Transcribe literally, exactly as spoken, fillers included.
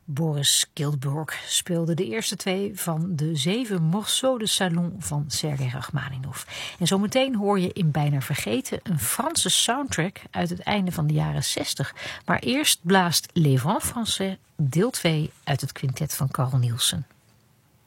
Boris Giltburg speelde de eerste twee van de zeven morceaux de salon van Sergei Rachmaninov. En zometeen hoor je in Bijna Vergeten een Franse soundtrack uit het einde van de jaren zestig. Maar eerst blaast Les Vents Français deel twee uit het quintet van Carl Nielsen.